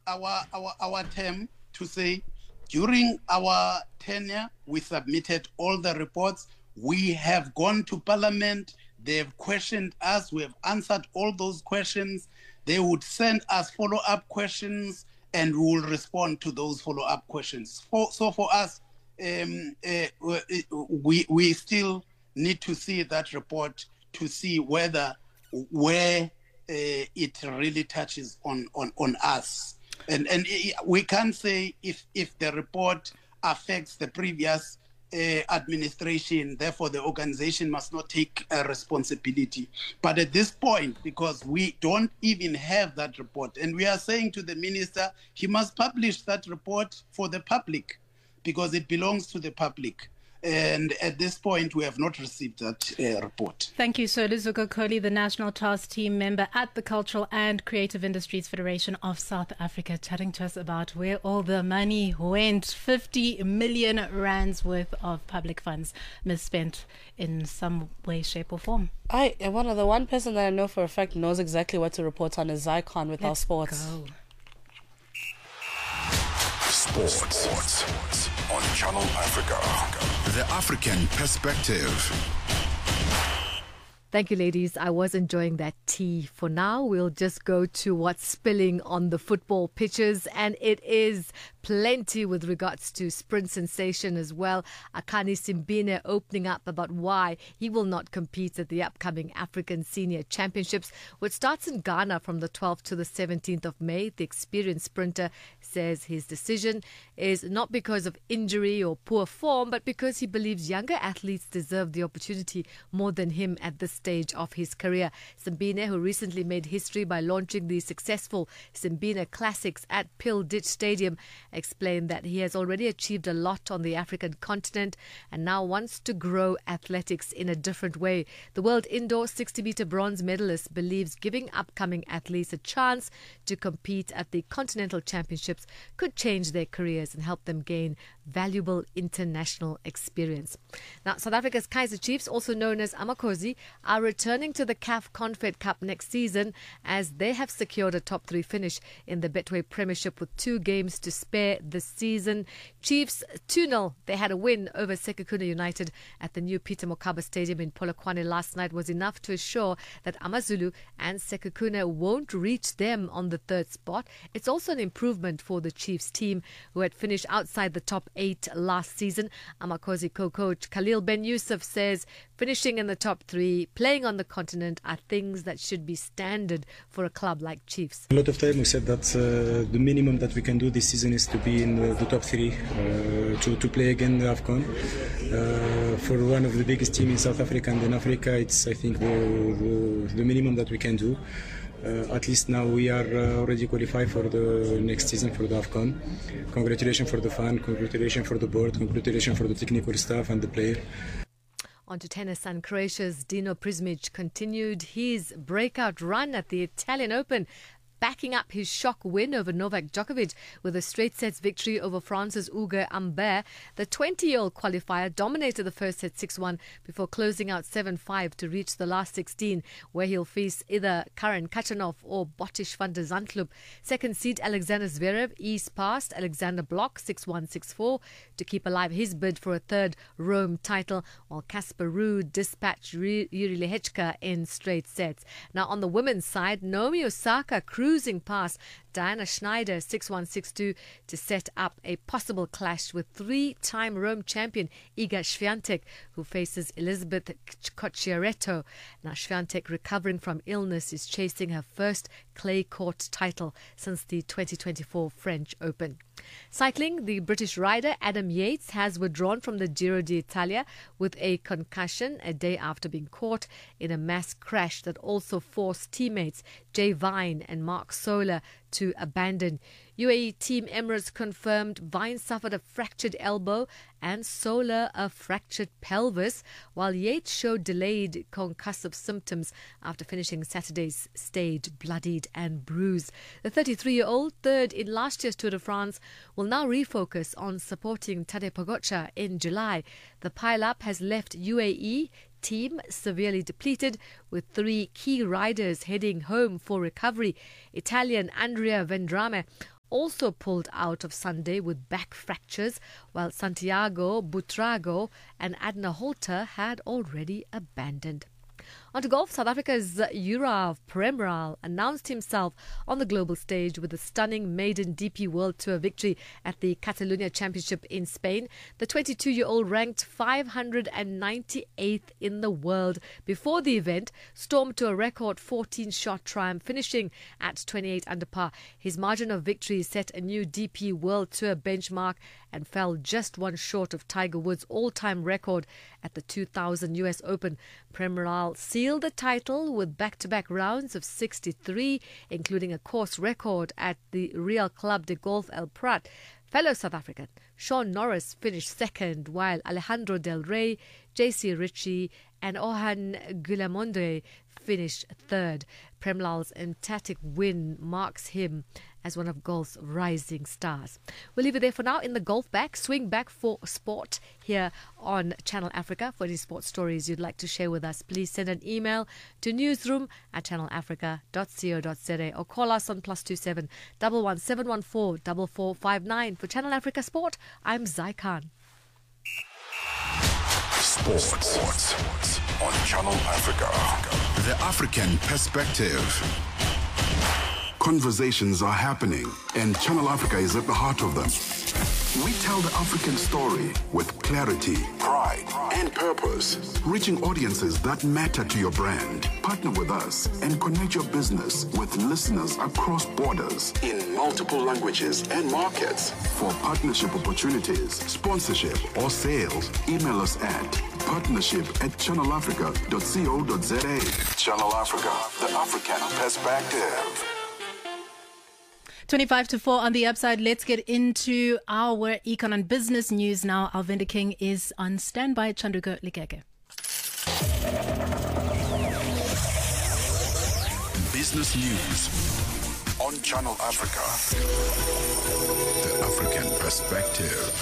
our term to say, during our tenure, we submitted all the reports. We have gone to Parliament. They've questioned us. We have answered all those questions. They would send us follow-up questions, and we will respond to those follow-up questions. So for us, we still need to see that report to see where it really touches on us. And we can't say if the report affects the previous administration, therefore the organization must not take responsibility. But at this point, because we don't even have that report, and we are saying to the minister, he must publish that report for the public, because it belongs to the public. And at this point, we have not received that report. Thank you, Sir Lizuko Kholi, the National Task Team member at the Cultural and Creative Industries Federation of South Africa, chatting to us about where all the money went. 50 million rands worth of public funds misspent in some way, shape or form. The one person that I know for a fact knows exactly what to report on is Zycon with our sports. Go. Sports on Channel Africa. The African perspective. Thank you, ladies. I was enjoying that tea. For now, we'll just go to what's spilling on the football pitches, and it is plenty with regards to sprint sensation as well. Akani Simbine opening up about why he will not compete at the upcoming African Senior Championships, which starts in Ghana from the 12th to the 17th of May. The experienced sprinter says his decision is not because of injury or poor form, but because he believes younger athletes deserve the opportunity more than him at this stage of his career. Simbine, who recently made history by launching the successful Simbine Classics at Pill Ditch Stadium, explained that he has already achieved a lot on the African continent and now wants to grow athletics in a different way. The world indoor 60-meter bronze medalist believes giving upcoming athletes a chance to compete at the Continental Championships could change their careers and help them gain valuable international experience. Now, South Africa's Kaizer Chiefs, also known as Amakhosi, are returning to the CAF Confed Cup next season as they have secured a top 3 finish in the Betway Premiership with 2 games to spare this season. Chiefs 2-0. They had a win over Sekhukhune United at the new Peter Mokaba Stadium in Polokwane last night was enough to assure that AmaZulu and Sekhukhune won't reach them on the 3rd spot. It's also an improvement for the Chiefs team, who had finished outside the top 8 last season. Amakhosi co-coach Khalil Ben Yusuf says finishing in the top 3, playing on the continent are things that should be standard for a club like Chiefs. A lot of time we said that the minimum that we can do this season is to be in the top 3 to play again the AFCON. For one of the biggest teams in South Africa and in Africa, it's I think the minimum that we can do. At least now we are already qualified for the next season for the AFCON. Congratulations for the fan, congratulations for the board, congratulations for the technical staff and the player. On to tennis, and Croatia's Dino Prismic continued his breakout run at the Italian Open, backing up his shock win over Novak Djokovic with a straight sets victory over France's Ugo Humbert. The 20-year-old qualifier dominated the first set 6-1 before closing out 7-5 to reach the last 16, where he'll face either Karen Khachanov or Botish van der Zandloop. Second seed Alexander Zverev eased past Alexander Block 6-1, 6-4 to keep alive his bid for a 3rd Rome title, while Casper Ruud dispatched Yuri Lehechka in straight sets. Now on the women's side, Naomi Osaka cruising past Diana Schneider 6-1, 6-2 to set up a possible clash with 3-time Rome champion Iga Swiatek, who faces Elizabeth Cocciaretto. Now Swiatek, recovering from illness, is chasing her first clay court title since the 2024 French Open. Cycling, the British rider Adam Yates has withdrawn from the Giro d'Italia with a concussion a day after being caught in a mass crash that also forced teammates Jay Vine and Mark Soler to abandon. UAE Team Emirates confirmed Vine suffered a fractured elbow and Soler a fractured pelvis, while Yates showed delayed concussive symptoms after finishing Saturday's stage bloodied and bruised. The 33-year-old, third in last year's Tour de France, will now refocus on supporting Tadej Pogacar in July. The pile-up has left UAE team severely depleted, with 3 key riders heading home for recovery. Italian Andrea Vendrame also pulled out of Sunday with back fractures, while Santiago Buitrago and Adna Holter had already abandoned. On to golf, South Africa's Yurav Premral announced himself on the global stage with a stunning maiden DP World Tour victory at the Catalunya Championship in Spain. The 22-year-old ranked 598th in the world before the event, stormed to a record 14-shot triumph, finishing at 28 under par. His margin of victory set a new DP World Tour benchmark and fell just one short of Tiger Woods' all-time record at the 2000 US Open. Premral sealed the title with back-to-back rounds of 63, including a course record at the Real Club de Golf El Prat. Fellow South African Sean Norris finished second, while Alejandro Del Rey, JC Ritchie and Ohan Guillamonde finished third. Premlal's emphatic win marks him as one of golf's rising stars. We'll leave it there for now in the golf bag. Swing back for sport here on Channel Africa. For any sports stories you'd like to share with us, please send an email to newsroom@channelafrica.co.za or call us on +27 11 714 4459. For Channel Africa Sport, I'm Zai Khan. Sports on Channel Africa. The African perspective. Conversations are happening, and Channel Africa is at the heart of them. We tell the African story with clarity, pride, and purpose, reaching audiences that matter to your brand. Partner with us and connect your business with listeners across borders in multiple languages and markets. For partnership opportunities, sponsorship, or sales, email us at partnership@channelafrica.co.za. Channel Africa, the African perspective. 25 to 4 on the upside. Let's get into our econ and business news now. Alvinda King is on standby. Chanduko Likeke. Business news on Channel Africa. The African perspective.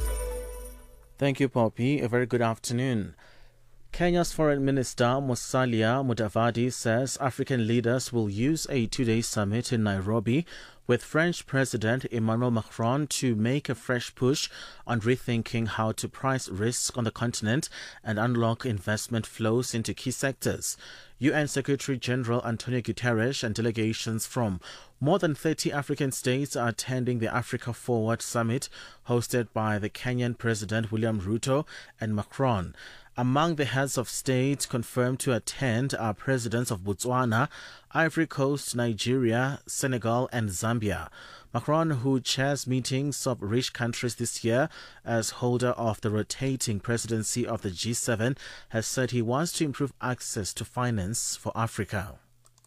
Thank you, Poppy. A very good afternoon. Kenya's Foreign Minister Musalia Mudavadi says African leaders will use a two-day summit in Nairobi with French President Emmanuel Macron to make a fresh push on rethinking how to price risk on the continent and unlock investment flows into key sectors. UN Secretary-General Antonio Guterres and delegations from more than 30 African states are attending the Africa Forward Summit hosted by the Kenyan President William Ruto and Macron. Among the heads of state confirmed to attend are presidents of Botswana, Ivory Coast, Nigeria, Senegal and Zambia. Macron, who chairs meetings of rich countries this year as holder of the rotating presidency of the G7, has said he wants to improve access to finance for Africa.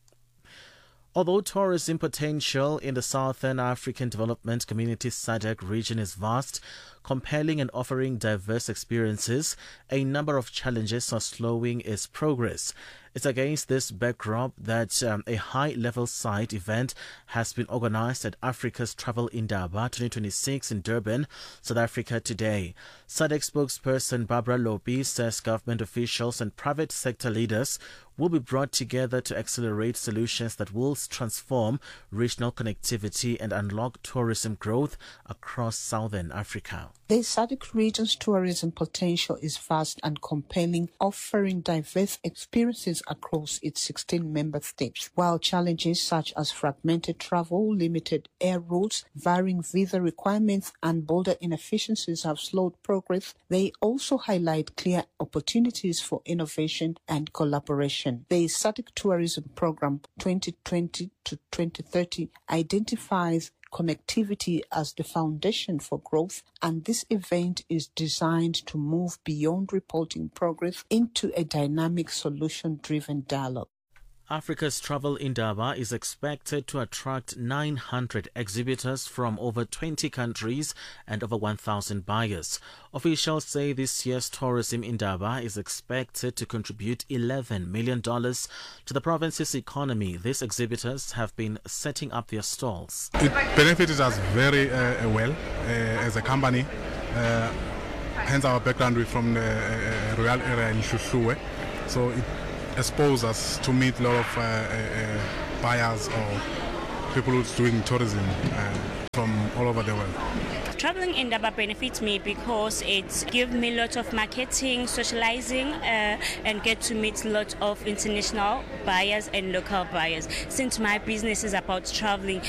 Although tourism potential in the Southern African Development Community SADC region is vast, compelling and offering diverse experiences, a number of challenges are slowing its progress. It's against this backdrop that a high-level site event has been organized at Africa's Travel Indaba 2026 in Durban, South Africa today. SADC spokesperson Barbara Lopi says government officials and private sector leaders will be brought together to accelerate solutions that will transform regional connectivity and unlock tourism growth across Southern Africa. The SADC region's tourism potential is vast and compelling, offering diverse experiences across its 16 member states. While challenges such as fragmented travel, limited air routes, varying visa requirements, and border inefficiencies have slowed progress, they also highlight clear opportunities for innovation and collaboration. The SADC Tourism Program 2020 to 2030 identifies connectivity as the foundation for growth, and this event is designed to move beyond reporting progress into a dynamic solution-driven dialogue. Africa's Travel Indaba is expected to attract 900 exhibitors from over 20 countries and over 1,000 buyers. Officials say this year's Tourism Indaba is expected to contribute $11 million to the province's economy. These exhibitors have been setting up their stalls. It benefited us very well as a company. Hence our background, we're from the Royal area in Shushuwe. So it expose us to meet a lot of buyers or people who's doing tourism from all over the world. Traveling in Indaba benefits me because it gives me a lot of marketing, socializing, and get to meet a lot of international buyers and local buyers, since my business is about traveling.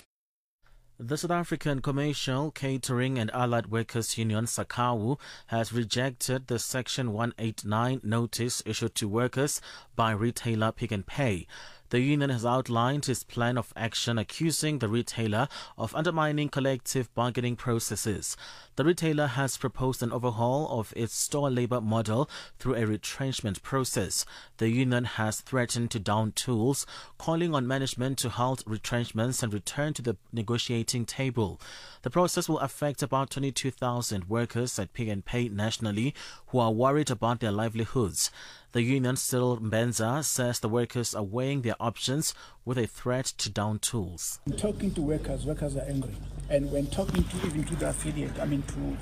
The South African Commercial, Catering and Allied Workers Union, SACAWU, has rejected the Section 189 notice issued to workers by retailer Pick n Pay. The union has outlined its plan of action, accusing the retailer of undermining collective bargaining processes. The retailer has proposed an overhaul of its store labor model through a retrenchment process. The union has threatened to down tools, calling on management to halt retrenchments and return to the negotiating table. The process will affect about 22,000 workers at Pick n Pay nationally who are worried about their livelihoods. The union, Cyril Mbenza, says the workers are weighing their options with a threat to down tools. When talking to workers are angry. And when talking to even to the affiliate, to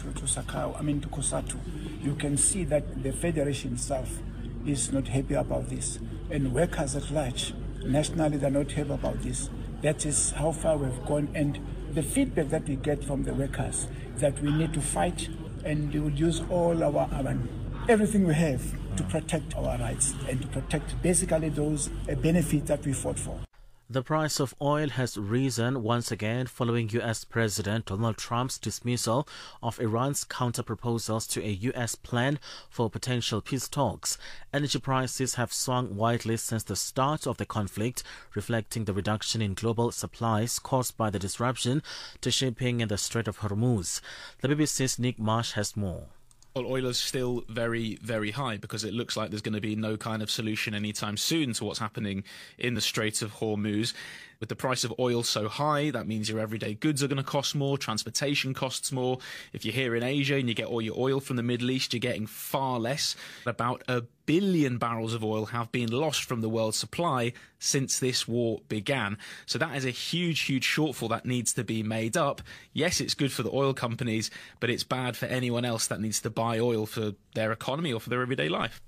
SACAWU, to COSATU, you can see that the federation itself is not happy about this. And workers at large, nationally, they're not happy about this. That is how far we've gone. And the feedback that we get from the workers is that we need to fight, and we will use all our everything we have to protect our rights and to protect basically those benefits that we fought for. The price of oil has risen once again following U.S. President Donald Trump's dismissal of Iran's counter-proposals to a U.S. plan for potential peace talks. Energy prices have swung widely since the start of the conflict, reflecting the reduction in global supplies caused by the disruption to shipping in the Strait of Hormuz. The BBC's Nick Marsh has more. Oil is still very, very high because it looks like there's going to be no kind of solution anytime soon to what's happening in the Strait of Hormuz. With the price of oil so high, that means your everyday goods are going to cost more, transportation costs more. If you're here in Asia and you get all your oil from the Middle East, you're getting far less. About 1 billion barrels of oil have been lost from the world's supply since this war began. So that is a huge, huge shortfall that needs to be made up. Yes, it's good for the oil companies, but it's bad for anyone else that needs to buy oil for their economy or for their everyday life.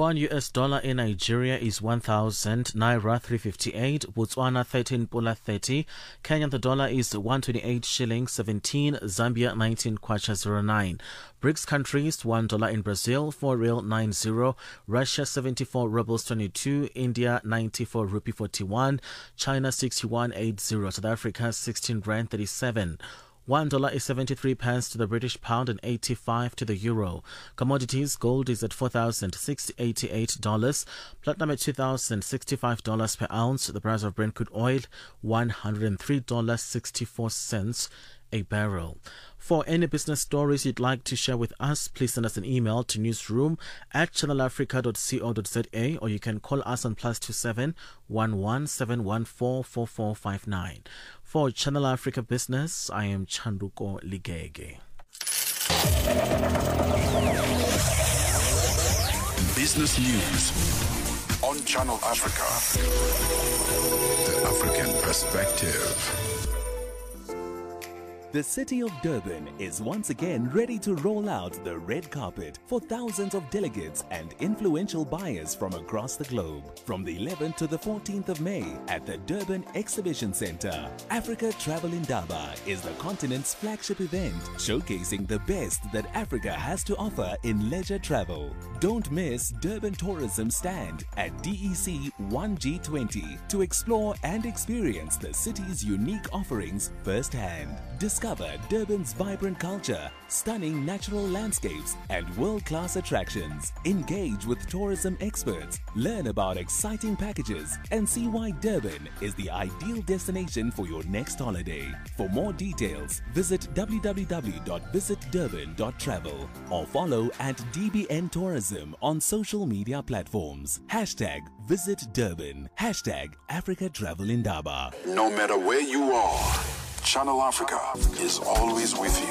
$1 in Nigeria is 1,000 Naira 358, Botswana 13 Pula 30, Kenya the dollar is 128 shillings 17, Zambia 19 kwacha 09. BRICS countries, $1 in Brazil, 4 real 90, Russia 74 rubles 22, India 94 rupee 41, China 61.80, South Africa 16 rand 37. $1 is 73 pence to the British pound and 85 to the euro. Commodities, gold is at $4,688, platinum at $2,065 per ounce. The price of Brent crude oil, $103.64 a barrel. For any business stories you'd like to share with us, please send us an email to newsroom@channelafrica.co.za, or you can call us on +27 11 714 4459. For Channel Africa Business, I am Chanduko Ligege. Business News on Channel Africa. The African Perspective. The city of Durban is once again ready to roll out the red carpet for thousands of delegates and influential buyers from across the globe. From the 11th to the 14th of May at the Durban Exhibition Center, Africa Travel Indaba is the continent's flagship event, showcasing the best that Africa has to offer in leisure travel. Don't miss Durban Tourism Stand at DEC 1G20 to explore and experience the city's unique offerings firsthand. Discover Durban's vibrant culture, stunning natural landscapes, and world-class attractions. Engage with tourism experts, learn about exciting packages, and see why Durban is the ideal destination for your next holiday. For more details, visit www.visitdurban.travel or follow at DBN Tourism on social media platforms. #Visit Durban. #Africa Travel Indaba. No matter where you are, Channel Africa is always with you.